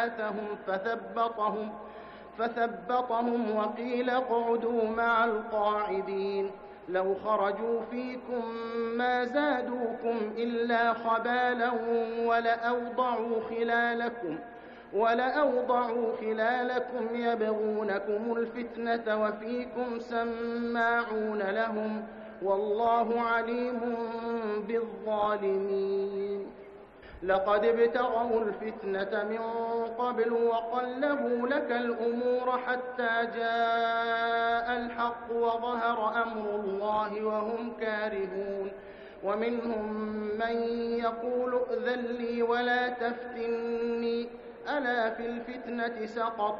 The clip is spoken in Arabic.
بعثهم فثبطهم وقيل اقعدوا مع القاعدين. لو خرجوا فيكم ما زادوكم إلا خبالا ولأوضعوا خلالكم يبغونكم الفتنة وفيكم سماعون لهم والله عليم بالظالمين. لقد ابتغوا الفتنة من قبل وقلبوا لك الأمور حتى جاء الحق وظهر أمر الله وهم كارهون. ومنهم من يقول ائذن لي ولا تفتني ألا في الفتنة سقطوا